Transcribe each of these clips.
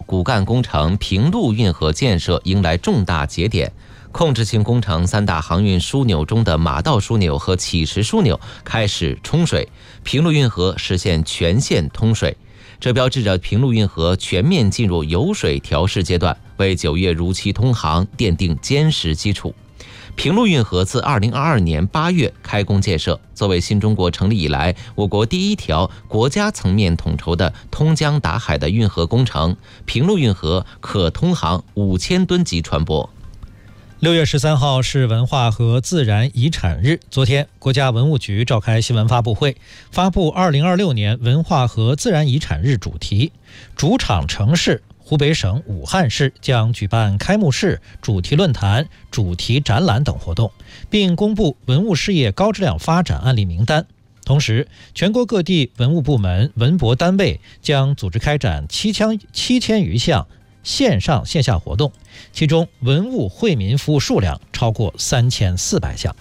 骨干工程平陆运河建设迎来重大节点。控制性工程三大航运枢纽中的马道枢纽和乞石枢纽开始冲水，平陆运河实现全线通水。这标志着平陆运河全面进入油水调试阶段，为9月如期通航奠定坚实基础。平陆运河自2022年8月开工建设，作为新中国成立以来我国第一条国家层面统筹的通江达海的运河工程，平陆运河可通航5000吨级船舶。 6月13号是文化和自然遗产日。昨天，国家文物局召开新闻发布会，发布2026年文化和自然遗产日主题。主场城市湖北省武汉市将举办开幕式、主题论坛、主题展览等活动，并公布文物事业高质量发展案例名单。同时，全国各地文物部门、文博单位将组织开展7000余项线上线下活动，其中文物惠民服务数量超过3400项。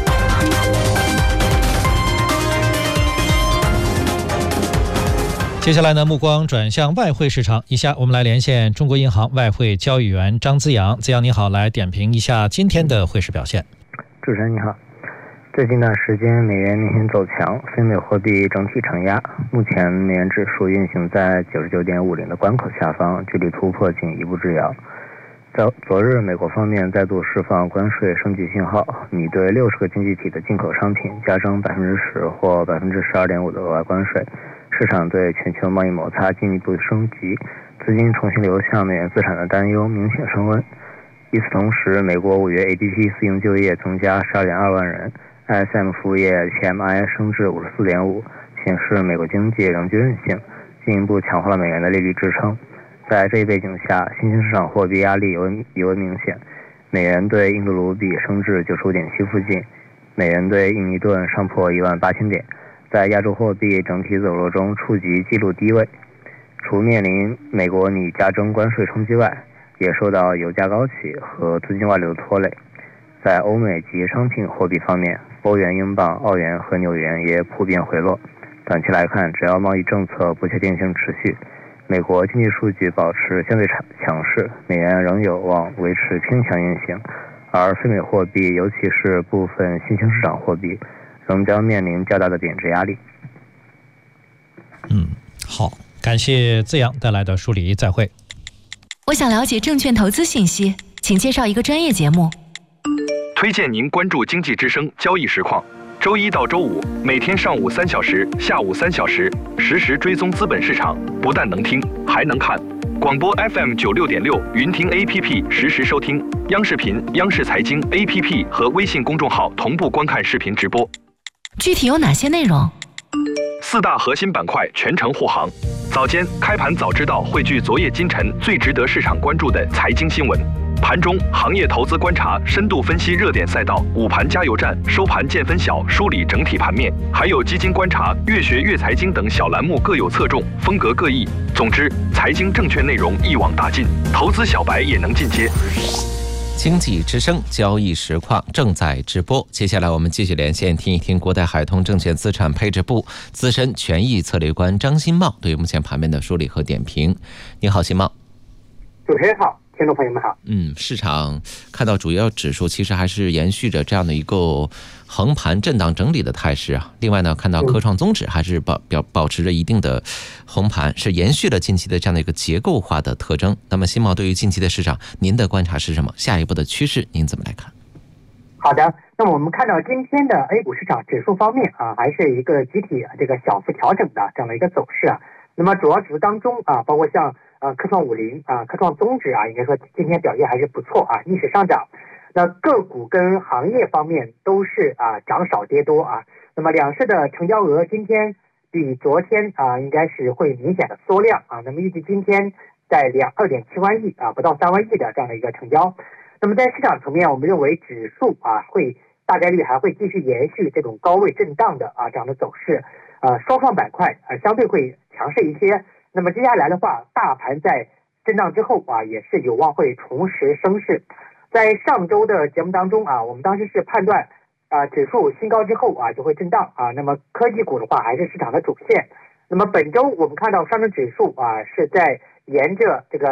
接下来呢，目光转向外汇市场。以下我们来连线中国银行外汇交易员张资阳。资阳你好，来点评一下今天的汇市表现。 主持人你好，最近段时间美元明显走强，非美货币整体承压，目前美元指数运行在99.50的关口下方，距离突破仅1步之遥。昨日美国方面再度释放关税升级信号，拟对60个经济体的进口商品加征10%或12.5%的额外关税，市场对全球贸易摩擦进一步升级，资金重新流向美元资产的担忧明显升温。与此同时，美国5月 ADP 私营就业增加12.2万人， ISM 服务业 PMI 升至54.5，显示美国经济仍具韧性，进一步强化了美元的利率支撑。在这一背景下，新兴市场货币压力尤为明显，美元对印度卢比升至95.7附近，美元对印尼盾上破18000点，在亚洲货币整体走弱中触及纪录低位。除面临美国拟加征关税冲击外，也受到油价高企和资金外流的拖累。在欧美及商品货币方面，欧元、英镑、澳元和纽元也普遍回落。短期来看，只要贸易政策不确定性持续，美国经济数据保持相对强势，美元仍有望维持偏强运行，而非美货币，尤其是部分新兴市场货币，仍将面临较大的贬值压力。 好，感谢资阳带来的梳理，再会。 我想了解证券投资信息，请介绍一个专业节目。 推荐您关注经济之声交易实况，周一到周五每天上午3小时、下午3小时，实时追踪资本市场，不但能听，还能看。广播 FM 96.6，云听 APP 实时收听，央视频、央视财经 APP 和微信公众号同步观看视频直播。 具体有哪些内容 ？4大核心板块全程护航。早间开盘早知道汇聚昨夜今晨最值得市场关注的财经新闻。盘中行业投资观察，深度分析热点赛道，午盘加油站，收盘见分晓，梳理整体盘面，还有基金观察、越学越财经等小栏目各有侧重，风格各异。总之，财经证券内容一网打尽，投资小白也能进阶。 经济之声交易实况正在直播，接下来我们继续连线听一听国泰海通证券资产配置部资深权益策略官张新茂对目前盘面的梳理和点评。你好，新茂。 主持人好，听众朋友们好。 市场看到主要指数其实还是延续着这样的一个横盘震荡整理的态势啊。另外呢，看到科创综指还是保持着一定的红盘，是延续了近期的这样的一个结构化的特征。那么新茂对于近期的市场，您的观察是什么？下一步的趋势您怎么来看？ 好的，那么我们看到今天的 A 股市场指数方面啊，还是一个集体这个小幅调整的这样的一个走势啊。那么主要指数当中啊，包括像科创50啊、科创综指啊，应该说今天表现还是不错啊，逆势上涨。那个股跟行业方面都是涨少跌多啊。那么两市的成交额今天比昨天应该是会明显的缩量啊。那么预计今天在2.7万亿不到3万亿的这样的一个成交。那么在市场层面，我们认为指数会大概率还会继续延续这种高位震荡的这样的走势。双创板块相对会强势一些。那么接下来的话，大盘在震荡之后也是有望会重拾升势。在上周的节目当中我们当时是判断指数新高之后就会震荡那么科技股的话还是市场的主线。那么本周我们看到上证指数是在沿着这个